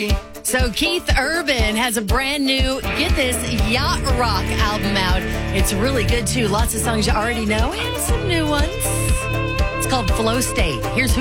So Keith Urban has a brand new, get this, yacht rock album out. It's really good, too. Lots of songs you already know and some new ones. It's called Flow State. Here's who